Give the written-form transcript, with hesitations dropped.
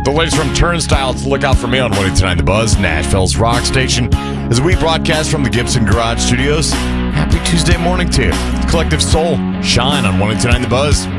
The latest from Turnstile to look out for me on 102.9 The Buzz, Nashville's rock station, as we broadcast from the Gibson Garage Studios. Happy Tuesday morning to you. Collective Soul, Shine on 102.9 The Buzz.